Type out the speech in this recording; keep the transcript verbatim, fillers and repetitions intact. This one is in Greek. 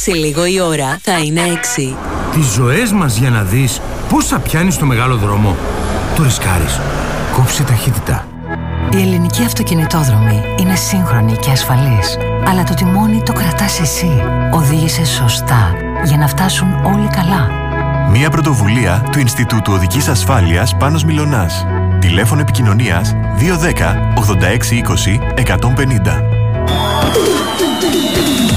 Σε λίγο η ώρα θα είναι έξι. Τις ζωές μας για να δεις πόσα πιάνει στο μεγάλο δρόμο. Το ρισκάρεις. Κόψε ταχύτητα. Η ελληνική αυτοκινητόδρομη είναι σύγχρονη και ασφαλής. Αλλά το τιμόνι το κρατάς εσύ. Οδήγησε σωστά για να φτάσουν όλοι καλά. Μια πρωτοβουλία του Ινστιτούτου Οδικής Ασφάλειας Πάνος Μιλωνάς. Τηλέφωνο επικοινωνίας δύο ένα μηδέν ογδόντα έξι είκοσι εκατόν πενήντα.